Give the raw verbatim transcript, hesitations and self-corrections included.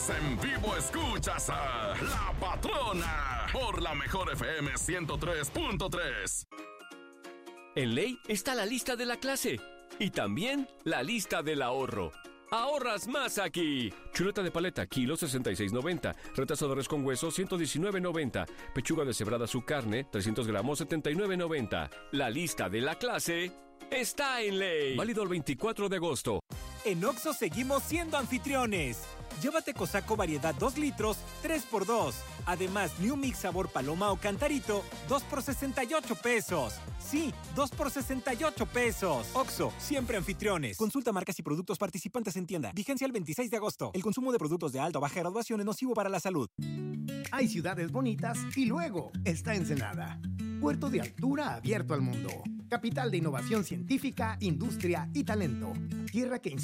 En vivo escuchas a La Patrona por la mejor F M ciento tres punto tres. En Ley está la lista de la clase y también la lista del ahorro. ¡Ahorras más aquí! Chuleta de paleta, kilo sesenta y seis noventa. Retazo de res con hueso, ciento diecinueve noventa. Pechuga deshebrada su carne, trescientos gramos, setenta y nueve noventa. La lista de la clase está en Ley. Válido el veinticuatro de agosto. En Oxxo seguimos siendo anfitriones. Llévate Cosaco variedad dos litros, tres por dos. Además, New Mix sabor paloma o cantarito, dos por sesenta y ocho pesos. Sí, dos por sesenta y ocho pesos. Oxxo, siempre anfitriones. Consulta marcas y productos participantes en tienda. Vigencia el veintiséis de agosto. El consumo de productos de alta o baja graduación es nocivo para la salud. Hay ciudades bonitas y luego está Ensenada. Puerto de altura abierto al mundo. Capital de innovación científica, industria y talento. Tierra que inspira